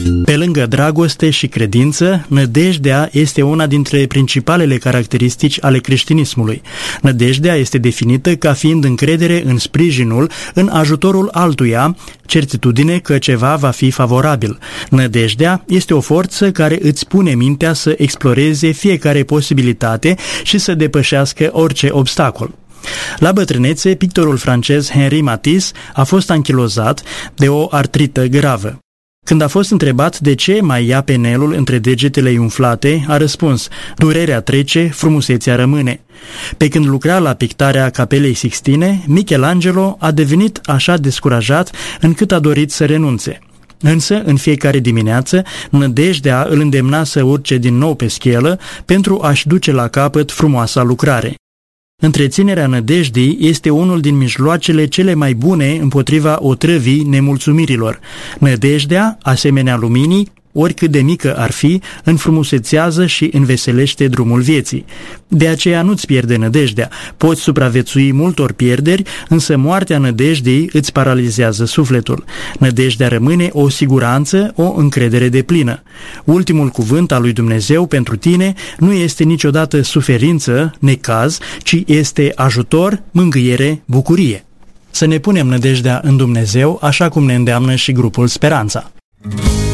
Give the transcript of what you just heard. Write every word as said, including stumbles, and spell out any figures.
Pe lângă dragoste și credință, nădejdea este una dintre principalele caracteristici ale creștinismului. Nădejdea este definită ca fiind încredere în sprijinul, în ajutorul altuia, certitudine că ceva va fi favorabil. Nădejdea este o forță care îți pune mintea să exploreze fiecare posibilitate și să depășească orice obstacol. La bătrânețe, pictorul francez Henri Matisse a fost anchilozat de o artrită gravă. Când a fost întrebat de ce mai ia penelul între degetele umflate, a răspuns: durerea trece, frumusețea rămâne. Pe când lucra la pictarea Capelei Sixtine, Michelangelo a devenit așa descurajat încât a dorit să renunțe. Însă, în fiecare dimineață, nădejdea îl îndemna să urce din nou pe schelă pentru a-și duce la capăt frumoasa lucrare. Întreținerea nădejdii este unul din mijloacele cele mai bune împotriva otrăvii nemulțumirilor. Nădejdea, asemenea luminii, oricât de mică ar fi, înfrumusețează și înveselește drumul vieții. De aceea nu-ți pierde nădejdea. Poți supraviețui multor pierderi, însă moartea nădejdei îți paralizează sufletul. Nădejdea rămâne o siguranță, o încredere deplină. Ultimul cuvânt al lui Dumnezeu pentru tine nu este niciodată suferință, necaz, ci este ajutor, mângâiere, bucurie. Să ne punem nădejdea în Dumnezeu, așa cum ne îndeamnă și grupul Speranța.